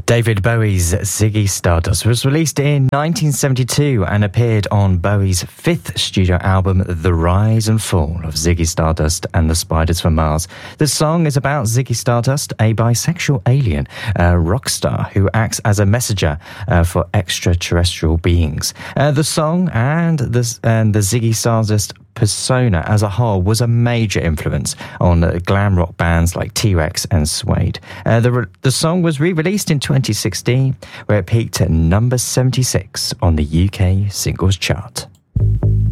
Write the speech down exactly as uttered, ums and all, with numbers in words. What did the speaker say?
David Bowie's Ziggy Stardust was released in nineteen seventy-two and appeared on Bowie's fifth studio album, The Rise and Fall of Ziggy Stardust and the Spiders from Mars. The song is about Ziggy Stardust, a bisexual alien, a rock star who acts as a messenger uh, for extraterrestrial beings. Uh, the song and the, and the Ziggy Stardust persona as a whole was a major influence on uh, glam rock bands like T-Rex and Suede. Uh, the, re- the song was re-released in twenty sixteen, where it peaked at number seventy-six on the U K singles chart.